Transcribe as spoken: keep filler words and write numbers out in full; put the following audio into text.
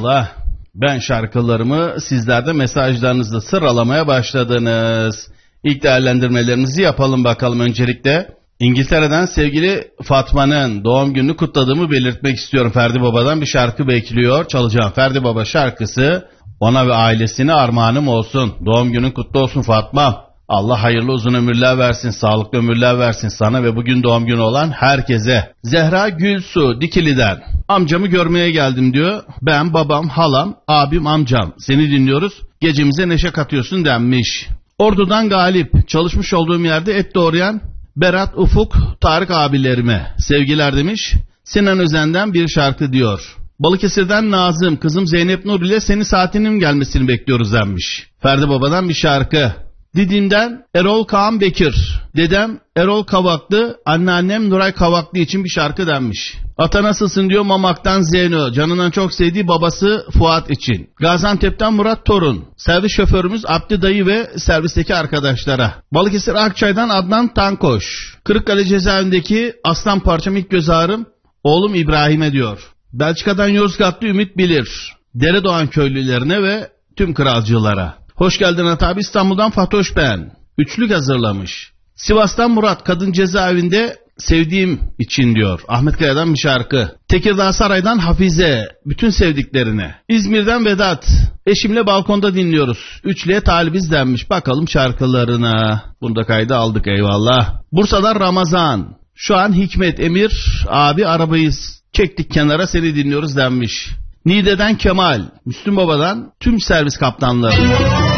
Eyvallah. Ben şarkılarımı sizler de mesajlarınızla sıralamaya başladınız. İlk değerlendirmelerimizi yapalım bakalım öncelikle. İngiltere'den sevgili Fatma'nın doğum gününü kutladığımı belirtmek istiyorum. Ferdi Baba'dan bir şarkı bekliyor. Çalacağım Ferdi Baba şarkısı ona ve ailesine armağanım olsun. Doğum günün kutlu olsun Fatma. Allah hayırlı uzun ömürler versin, sağlıklı ömürler versin sana ve bugün doğum günü olan herkese. Zehra Gülsu Dikili'den. Amcamı görmeye geldim diyor. Ben, babam, halam, abim, amcam. Seni dinliyoruz. Gecemize neşe katıyorsun denmiş. Ordu'dan Galip. Çalışmış olduğum yerde et doğrayan Berat, Ufuk, Tarık abilerime sevgiler demiş. Sinan Özen'den bir şarkı diyor. Balıkesir'den Nazım. Kızım Zeynep Nur ile senin saatinin gelmesini bekliyoruz denmiş. Ferdi Baba'dan bir şarkı. Didim'den Erol Kaan Bekir. Dedem Erol Kavaklı, anneannem Nuray Kavaklı için bir şarkı denmiş. Ata nasılsın diyor Mamak'tan Zeyno. Canından çok sevdiği babası Fuat için. Gaziantep'ten Murat Torun. Servis şoförümüz Abdi dayı ve servisteki arkadaşlara. Balıkesir Akçay'dan Adnan Tankoş. Kırıkkale cezaevindeki aslan parçam ilk göz ağrım oğlum İbrahim'e diyor. Belçika'dan Yozgatlı Ümit Bilir. Deredoğan köylülerine ve tüm kralcılara. Hoş geldin At abi. İstanbul'dan Fatoş ben. Üçlük hazırlamış. Sivas'tan Murat. Kadın cezaevinde sevdiğim için diyor. Ahmet Kaya'dan bir şarkı. Tekirdağ Saray'dan Hafize. Bütün sevdiklerine. İzmir'den Vedat. Eşimle balkonda dinliyoruz. Üçlüye talibiz denmiş. Bakalım şarkılarına. Bunu da kayda aldık eyvallah. Bursa'dan Ramazan. Şu an Hikmet Emir. Abi arabayı çektik kenara seni dinliyoruz denmiş. Niğde'den Kemal. Müslüm Baba'dan tüm servis kaptanları.